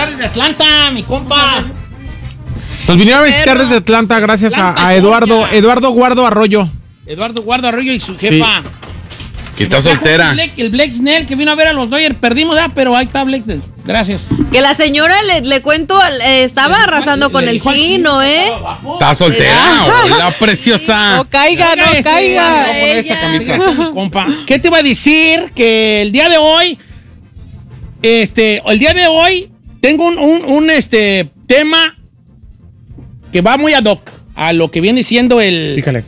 desde Atlanta, mi compa. Nos vinieron a visitar desde Atlanta gracias a Eduardo Guardo Arroyo. Eduardo Guardo Arroyo y su jefa. Que está soltera. El Blake Snell que vino a ver a los Dodgers. Perdimos, pero ahí está Blake Snell. Gracias. Que la señora, le cuento, estaba arrasando con el chino, ¿eh? Está soltera. Hola, preciosa. No caiga. Esta camisa. Compa, ¿qué te iba a decir? Que el día de hoy, tengo un tema que va muy ad hoc a lo que viene siendo el... Fíjale.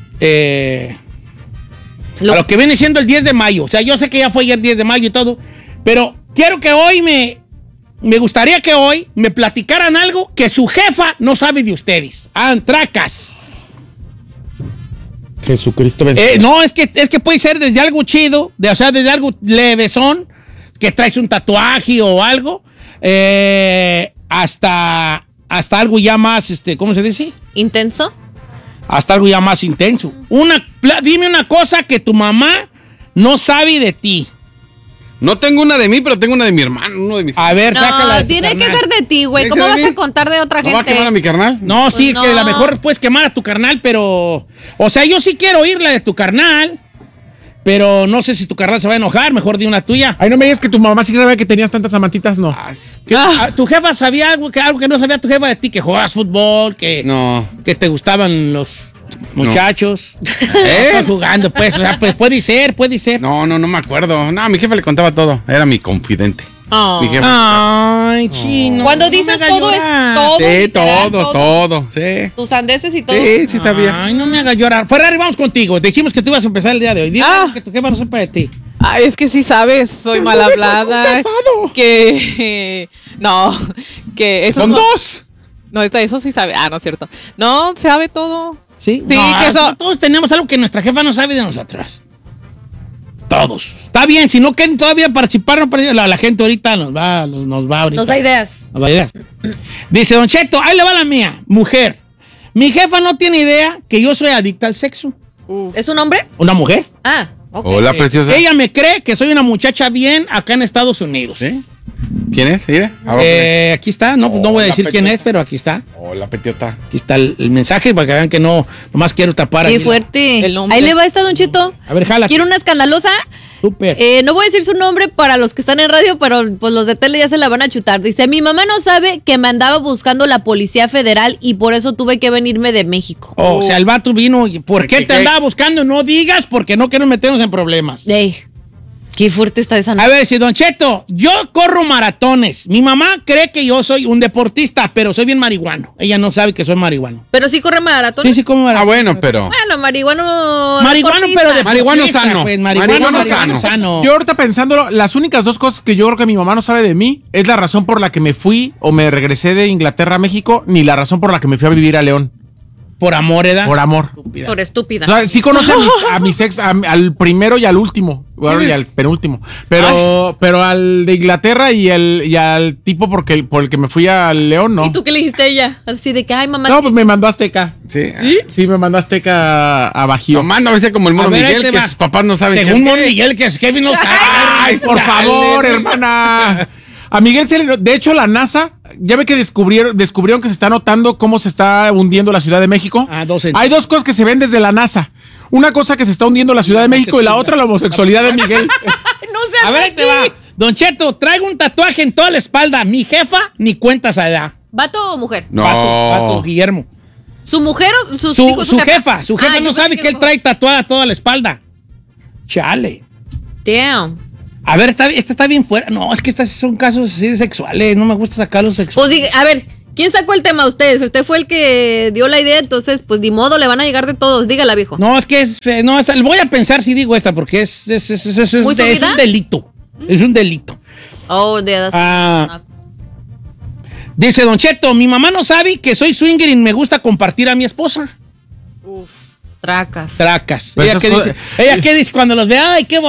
A lo que viene siendo el 10 de mayo. O sea, yo sé que ya fue ayer 10 de mayo y todo, pero quiero que hoy me gustaría que hoy me platicaran algo que su jefa no sabe de ustedes. Tracas. Jesucristo bendito. No, es que puede ser desde algo chido, desde algo levesón, que traes un tatuaje o algo, hasta algo ya más, ¿cómo se dice? ¿Intenso? Hasta algo ya más intenso. Dime una cosa que tu mamá no sabe de ti. No tengo una de mí, pero tengo una de mi hermano, uno de mis... A ver, sácala. No, tiene que ser de ti, güey. ¿Cómo vas a contar de otra gente? ¿No va a quemar a mi carnal? No, Pues sí, no. que a lo mejor puedes quemar a tu carnal, pero... O sea, yo sí quiero oír la de tu carnal, pero no sé si tu carnal se va a enojar. Mejor di una tuya. Ay, no me digas que tu mamá sí sabía que tenías tantas amantitas, no. ¿Tu jefa sabía algo que no sabía tu jefa de ti? Que jugabas fútbol, que te gustaban los muchachos. Estás jugando, pues. O sea, pues puede ser. No me acuerdo. No, mi jefe le contaba todo. Era mi confidente. Oh. Mi jefe. Ay, chino. Cuando dices todo es todo. Sí, literal, todo. Sí. Tus sandeces y todo. Sí sabía. Ay, no me hagas llorar. Ferrari, vamos contigo. Dijimos que tú ibas a empezar el día de hoy. Dime que tu jefa no sepa de ti. Ay, es que sí sabes, soy mal hablada. Que eso Son dos. No, eso sí sabe. No es cierto. No, sabe todo. Sí, Sí, que eso. todos tenemos algo que nuestra jefa no sabe de nosotras. Todos. Está bien, si no quieren todavía participar, la gente ahorita nos va ahorita. Nos da ideas. Nos da ideas. Dice Don Cheto, ahí le va la mía. Mujer. Mi jefa no tiene idea que yo soy adicta al sexo. ¿Es un hombre? ¿Una mujer? Ok. Hola, preciosa. Ella me cree que soy una muchacha bien acá en Estados Unidos. ¿Sí? ¿Quién es? Mira. Aquí está. No voy a decir quién es, pero aquí está. Hola, petiota. Aquí está el mensaje para que vean que no, nomás quiero tapar. Qué aquí fuerte. El nombre. Ahí le va esta, Don Cheto. A ver, jala. ¿Quiere una escandalosa? Súper. No voy a decir su nombre para los que están en radio, pero pues los de tele ya se la van a chutar. Dice, mi mamá no sabe que me andaba buscando la Policía Federal y por eso tuve que venirme de México. O sea, el vato vino. ¿Por qué te andaba buscando? No digas porque no queremos meternos en problemas. Ey, qué fuerte está esa. A ver, si Don Cheto, yo corro maratones. Mi mamá cree que yo soy un deportista, pero soy bien marihuano. Ella no sabe que soy marihuano. Pero sí corre maratón. Sí, como maratón. Bueno, pero... Bueno, marihuano. Marihuano, pero de Marihuano sano. Pues, Marihuano sano. Yo ahorita pensándolo, las únicas dos cosas que yo creo que mi mamá no sabe de mí es la razón por la que me fui o me regresé de Inglaterra a México, ni la razón por la que me fui a vivir a León. Por amor, ¿edad? Por amor. Por estúpida. O sea, sí conoce a mis ex, al primero y al último. Bueno, y al penúltimo. Pero al de Inglaterra y al tipo por el que me fui a León, no. ¿Y tú qué le dijiste a ella? Así de que, ay, mamá. No, pues me mandó a Azteca. Sí. Sí, me mandó a Azteca a Bajío. No manda a veces como el mono A ver, ahí Miguel, te que va. sus papás no saben Según qué Mon es. Miguel, que es Kevin no sabe. Ay, por favor, hermana. A Miguel de hecho, la NASA, ya ve que descubrieron que se está notando cómo se está hundiendo la Ciudad de México. Hay dos cosas que se ven desde la NASA. Una cosa que se está hundiendo la Ciudad de México y la otra la homosexualidad de Miguel. A ver, ahí te va. Don Cheto, traigo un tatuaje en toda la espalda. Mi jefa ni cuenta esa edad. ¿Vato o mujer? No. Vato, Guillermo. ¿Su mujer o sus Su hijos? jefa no yo sabe pensé que él trae tatuada toda la espalda. Chale. Damn. A ver, esta está bien fuera. No, es que estos son casos así sexuales. No me gusta sacarlos sexuales. Pues a ver, ¿quién sacó el tema? Ustedes. Usted fue el que dio la idea, entonces, pues ni modo, le van a llegar de todos. Dígala, viejo. No, es que voy a pensar si digo esta, porque es ¿Muy subida? un delito. Es un delito. Oh, Dice Don Cheto, mi mamá no sabe que soy swinger y me gusta compartir a mi esposa. Tracas. Tracas. Pues Ella qué dice cuando los ve, ay, qué